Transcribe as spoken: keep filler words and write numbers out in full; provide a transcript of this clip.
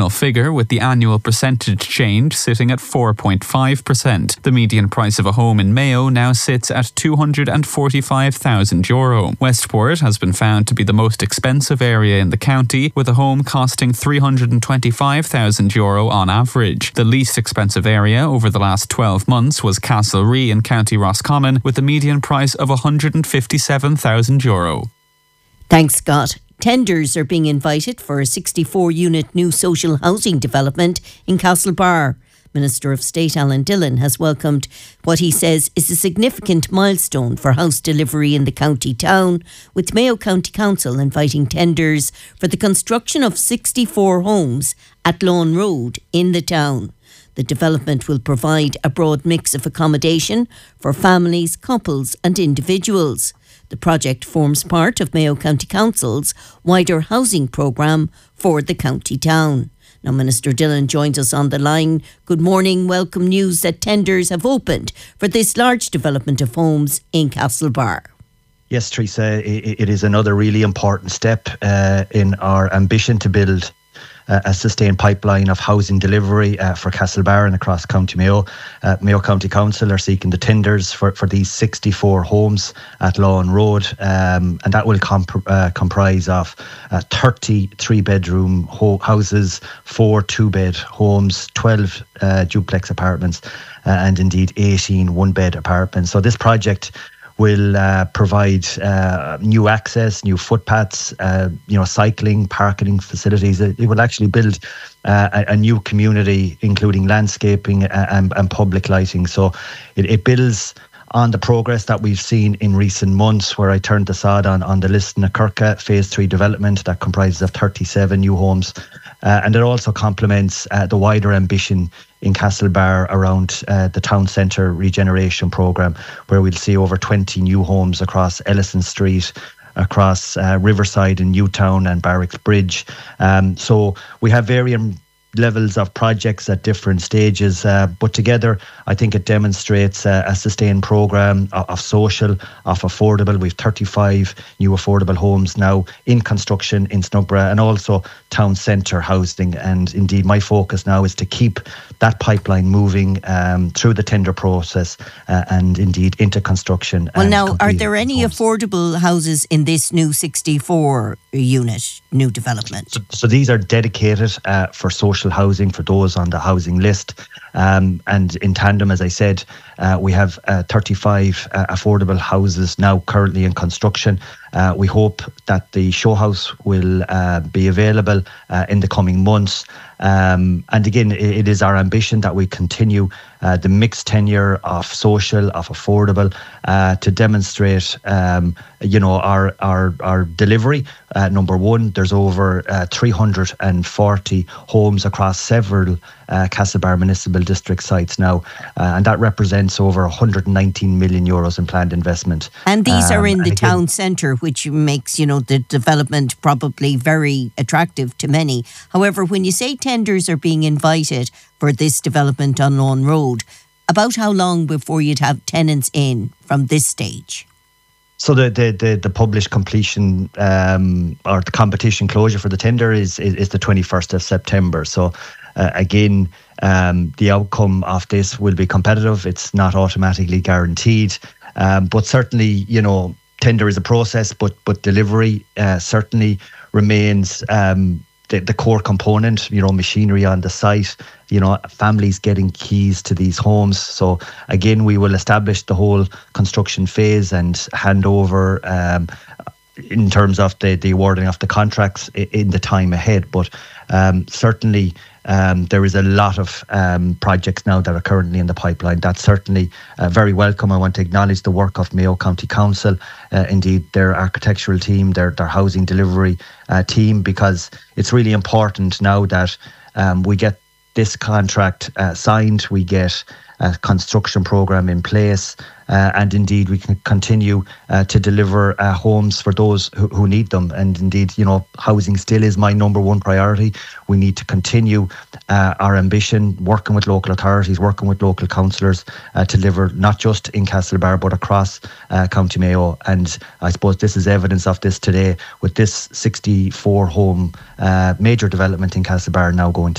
final figure, with the annual percentage change sitting at four point five percent. The median price of a home in Mayo now sits at two hundred forty-five thousand euro. Westport has been found to be the most expensive area in the county, with a home costing three hundred twenty-five thousand euro on average. The least expensive area over the last twelve months was Castlerea in County Roscommon, with a median price of one hundred fifty-seven thousand euro. Thanks, Scott. Tenders are being invited for a sixty-four unit new social housing development in Castlebar. Minister of State Alan Dillon has welcomed what he says is a significant milestone for house delivery in the county town, with Mayo County Council inviting tenders for the construction of sixty-four homes at Lawn Road in the town. The development will provide a broad mix of accommodation for families, couples and individuals. The project forms part of Mayo County Council's wider housing programme for the county town. Now, Minister Dillon joins us on the line. Good morning. Welcome news that tenders have opened for this large development of homes in Castlebar. Yes, Teresa, it, it is another really important step uh, in our ambition to build Uh, a sustained pipeline of housing delivery uh, for Castlebar and across County Mayo. Uh, Mayo County Council are seeking the tenders for, for these sixty-four homes at Lawn Road, um, and that will comp- uh, comprise of uh, thirty three-bedroom ho- houses, four two-bed homes, twelve uh, duplex apartments, uh, and indeed eighteen one-bed apartments. So this project will uh, provide uh, new access, new footpaths, uh, you know, cycling, parking facilities. It, it will actually build uh, a, a new community, including landscaping and, and public lighting. So it, it builds on the progress that we've seen in recent months, where I turned the sod on, on the Liston-na-Kirka Phase three development that comprises of thirty-seven new homes. Uh, and it also complements uh, the wider ambition in Castlebar around uh, the town centre regeneration programme, where we'll see over twenty new homes across Ellison Street, across uh, Riverside and Newtown and Barracks Bridge. Um, so we have varying levels of projects at different stages, uh, but together I think it demonstrates uh, a sustained programme of, of social, of affordable. We've thirty-five new affordable homes now in construction in Snugborough, and also town centre housing. And indeed my focus now is to keep that pipeline moving um, through the tender process uh, and indeed into construction. Well, now, are there any homes. affordable houses in this new sixty-four unit new development? So, so these are dedicated uh, for social housing for those on the housing list, um, and in tandem, as I said, uh, we have uh, thirty-five uh, affordable houses now currently in construction. Uh, we hope that the show house will uh, be available uh, in the coming months. Um, and again, it, it is our ambition that we continue uh, the mixed tenure of social, of affordable, uh, to demonstrate, um, you know, our our our delivery. Uh, number one, there's over uh, three hundred forty homes across several uh, Castlebar Municipal District sites now, uh, and that represents over one hundred nineteen million euros in planned investment. And these um, are in the again, town centre, which makes, you know, the development probably very attractive to many. However, when you say tenders are being invited for this development on Lawn Road, about how long before you'd have tenants in from this stage? So the the the, the published completion um, or the competition closure for the tender is is, is the twenty-first of September. So uh, again, um, the outcome of this will be competitive. It's not automatically guaranteed, um, but certainly, you know, tender is a process, but but delivery uh, certainly remains um, the, the core component. You know, machinery on the site, you know, families getting keys to these homes. So again, we will establish the whole construction phase and hand over um, in terms of the, the awarding of the contracts in the time ahead. But um, certainly um, there is a lot of um, projects now that are currently in the pipeline. That's certainly uh, very welcome. I want to acknowledge the work of Mayo County Council, uh, indeed their architectural team, their, their housing delivery uh, team, because it's really important now that um, we get this contract uh, signed, we get a construction programme in place, uh, and indeed we can continue uh, to deliver uh, homes for those who, who need them. And indeed, you know, housing still is my number one priority. We need to continue uh, our ambition, working with local authorities, working with local councillors uh, to deliver not just in Castlebar but across uh, County Mayo. And I suppose this is evidence of this today with this sixty-four home uh, major development in Castlebar now going to